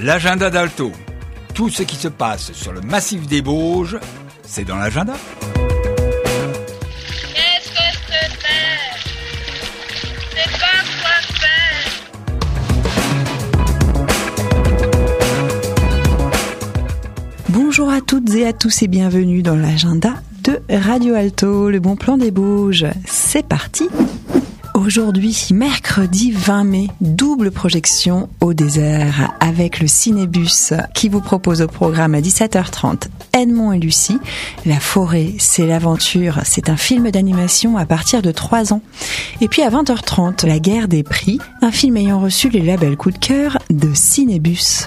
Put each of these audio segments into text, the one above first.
L'agenda d'Alto. Tout ce qui se passe sur le massif des Bauges, c'est dans l'agenda. Qu'est-ce que je te fais? Je sais pas quoi faire. Bonjour à toutes et à tous et bienvenue dans l'agenda de Radio Alto, le bon plan des Bauges. C'est parti! Aujourd'hui, mercredi 20 mai, double projection au désert avec le Cinébus qui vous propose au programme à 17h30 Edmond et Lucie. La forêt, c'est l'aventure, c'est un film d'animation à partir de 3 ans. Et puis à 20h30, La guerre des prix, un film ayant reçu les labels coup de cœur de Cinébus.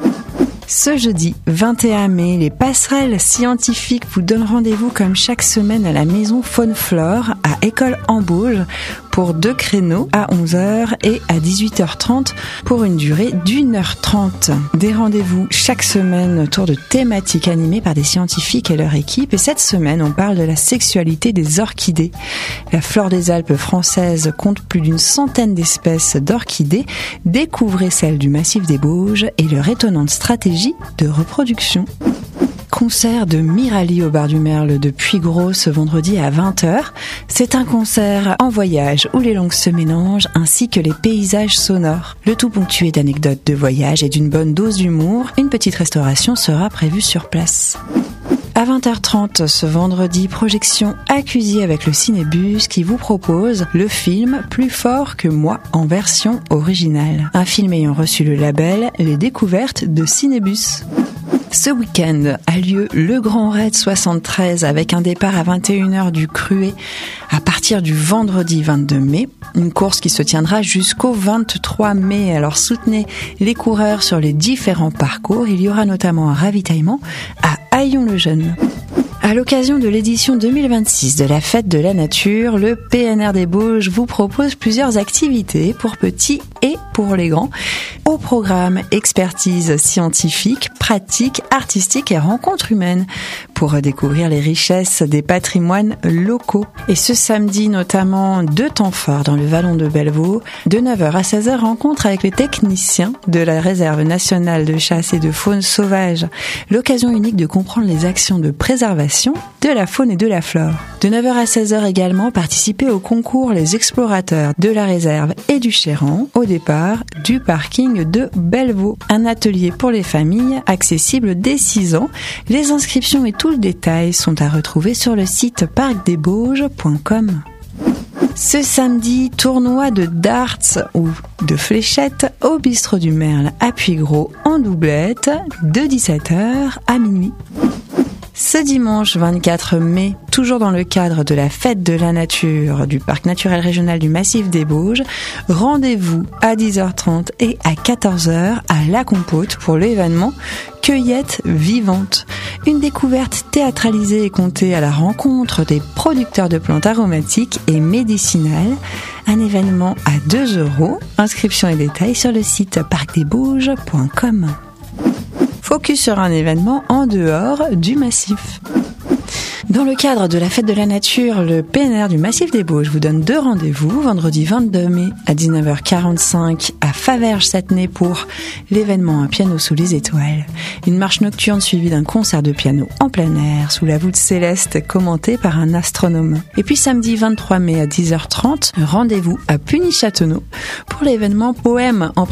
Ce jeudi 21 mai, les passerelles scientifiques vous donnent rendez-vous comme chaque semaine à la maison Faune-Flore à École en Bauges pour 2 créneaux à 11h et à 18h30 pour une durée d'1h30. Des rendez-vous chaque semaine autour de thématiques animées par des scientifiques et leur équipe. Et cette semaine, on parle de la sexualité des orchidées. La flore des Alpes françaises compte plus d'une centaine d'espèces d'orchidées. Découvrez celle du massif des Bauges et leur étonnante stratégie de reproduction. Concert de Mirali au bar du Merle de Puygros ce vendredi à 20h. C'est un concert en voyage où les langues se mélangent ainsi que les paysages sonores. Le tout ponctué d'anecdotes de voyage et d'une bonne dose d'humour. Une petite restauration sera prévue sur place. À 20h30 ce vendredi, projection accusée avec le Cinébus qui vous propose le film Plus fort que moi en version originale. Un film ayant reçu le label Les Découvertes de Cinébus. Ce week-end a lieu le Grand Raid 73 avec un départ à 21h du Cruet à partir du vendredi 22 mai. Une course qui se tiendra jusqu'au 23 mai. Alors soutenez les coureurs sur les différents parcours. Il y aura notamment un ravitaillement à Haillons-le-Jeune. À l'occasion de l'édition 2026 de la Fête de la Nature, le PNR des Bauges vous propose plusieurs activités pour petits et pour les grands. Au programme, expertise scientifique, pratique, artistique et rencontres humaines pour découvrir les richesses des patrimoines locaux. Et ce samedi, notamment 2 temps forts dans le vallon de Bellevaux. De 9h à 16h, rencontre avec les techniciens de la Réserve nationale de chasse et de faune sauvage. L'occasion unique de comprendre les actions de préservation de la faune et de la flore. De 9h à 16h également, participez au concours Les Explorateurs de la Réserve et du Chéran au départ du parking de Bellevaux. Un atelier pour les familles accessible dès 6 ans. Les inscriptions et tout le détail sont à retrouver sur le site parcdesbauges.com. Ce samedi, tournoi de darts ou de fléchettes au bistrot du Merle à Puygros en doublette de 17h à minuit. Ce dimanche 24 mai, toujours dans le cadre de la Fête de la Nature du Parc naturel régional du Massif des Bauges, rendez-vous à 10h30 et à 14h à La Compote pour l'événement Cueillette vivante. Une découverte théâtralisée et contée à la rencontre des producteurs de plantes aromatiques et médicinales. Un événement à 2€. Inscription et détails sur le site parcdesbauges.com. Focus sur un événement en dehors du massif. Dans le cadre de la Fête de la Nature, le PNR du Massif des Bauges vous donne 2 rendez-vous. Vendredi 22 mai à 19h45 à Faverges-Sattenay pour l'événement Un piano sous les étoiles. Une marche nocturne suivie d'un concert de piano en plein air sous la voûte céleste commentée par un astronome. Et puis samedi 23 mai à 10h30, rendez-vous à Puny-Châteauneau pour l'événement Poème en